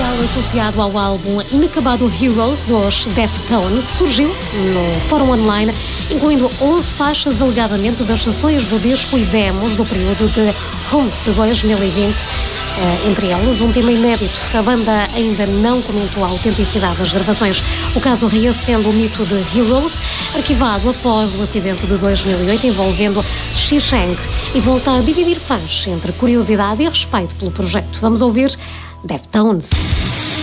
material associado ao álbum inacabado Heroes dos Deftones surgiu no fórum online, incluindo 11 faixas alegadamente das sessões do disco e demos do período de Homes de 2020. Entre elas, um tema inédito. A banda ainda não comentou a autenticidade das gravações. O caso reacende o mito de Heroes, arquivado após o acidente de 2008 envolvendo Xi-Cheng, e volta a dividir fãs entre curiosidade e respeito pelo projeto. Vamos ouvir Deftones.